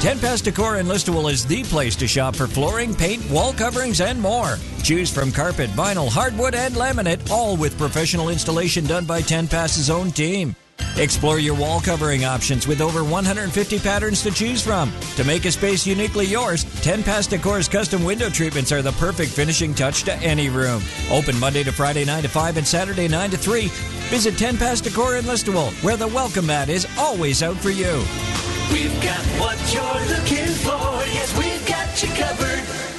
Ten Pass Decor in Listowel is the place to shop for flooring, paint, wall coverings, and more. Choose from carpet, vinyl, hardwood, and laminate, all with professional installation done by Ten Pass's own team. Explore your wall covering options with over 150 patterns to choose from. To make a space uniquely yours, Ten Pass Decor's custom window treatments are the perfect finishing touch to any room. Open Monday to Friday 9 to 5 and Saturday 9 to 3. Visit Ten Pass Decor in Listowel, where the welcome mat is always out for you. We've got what you're looking for. Yes, we've got you covered.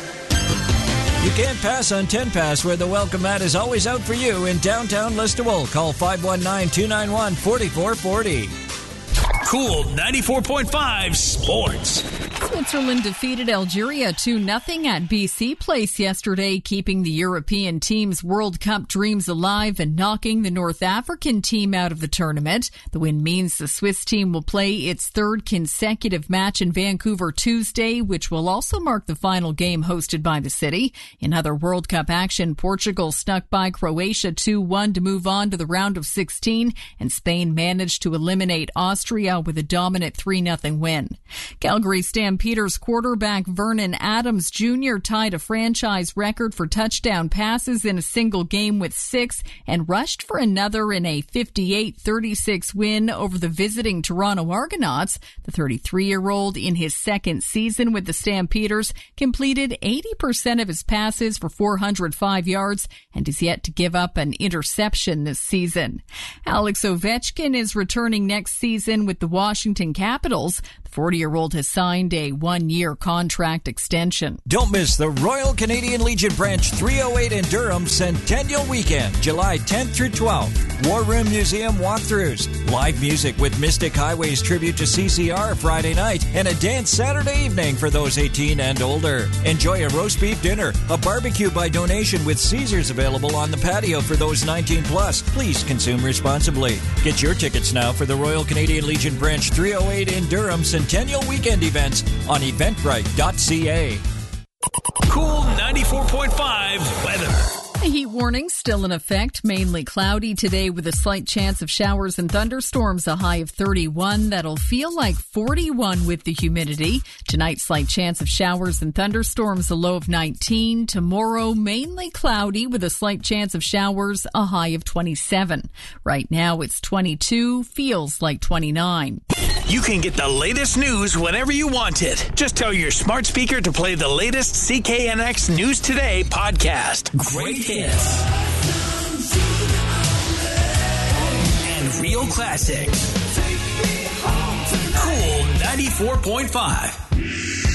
You can't pass on Ten Pass, where the welcome mat is always out for you in downtown Listowel. Call 519-291-4440. Cool 94.5 Sports. Switzerland defeated Algeria 2-0 at BC Place yesterday, keeping the European team's World Cup dreams alive and knocking the North African team out of the tournament. The win means the Swiss team will play its third consecutive match in Vancouver Tuesday, which will also mark the final game hosted by the city. In other World Cup action, Portugal snuck by Croatia 2-1 to move on to the round of 16, and Spain managed to eliminate Austria with a dominant 3-0 win. Calgary Stampeders quarterback Vernon Adams Jr. tied a franchise record for touchdown passes in a single game with 6 and rushed for another in a 58-36 win over the visiting Toronto Argonauts. The 33-year-old, in his second season with the Stampeders, completed 80% of his passes for 405 yards and is yet to give up an interception this season. Alex Ovechkin is returning next season with the Washington Capitals. The 40-year-old has signed a one-year contract extension. Don't miss the Royal Canadian Legion Branch 308 in Durham Centennial Weekend, July 10th through 12th. War Room Museum walkthroughs, live music with Mystic Highways tribute to CCR Friday night, and a dance Saturday evening for those 18 and older. Enjoy a roast beef dinner, a barbecue by donation with Caesars available on the patio for those 19 plus. Please consume responsibly. Get your tickets now for the Royal Canadian Legion Branch 308 in Durham Centennial Weekend events on eventbrite.ca. Cool 94.5 weather. A heat warning still in effect, mainly cloudy today with a slight chance of showers and thunderstorms, a high of 31. That'll feel like 41 with the humidity. Tonight, slight chance of showers and thunderstorms, a low of 19. Tomorrow, mainly cloudy with a slight chance of showers, a high of 27. Right now, it's 22, feels like 29. You can get the latest news whenever you want it. Just tell your smart speaker to play the latest CKNX News Today podcast. Great hits and real classics. Cool 94.5.